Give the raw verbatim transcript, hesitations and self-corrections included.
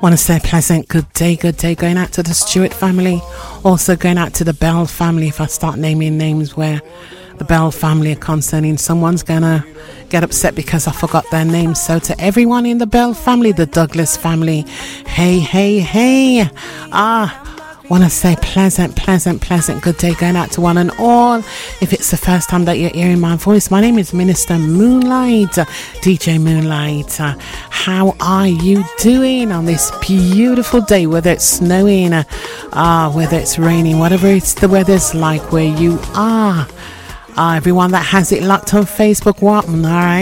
Want to say a pleasant good day, good day going out to the Stewart family. Also going out to the Bell family. If I start naming names where the Bell family are concerning, someone's gonna get upset because I forgot their names. So to everyone in the Bell family, the Douglas family, hey, hey, hey. Ah, want to say pleasant, pleasant, pleasant good day going out to one and all. If it's the first time that you're hearing my voice, my name is Minister Moonlight, D J Moonlight. Uh, how are you doing on this beautiful day, whether it's snowing, uh, uh, whether it's raining, whatever it's the weather's like where you are? Uh, everyone that has it locked on Facebook, what? All right.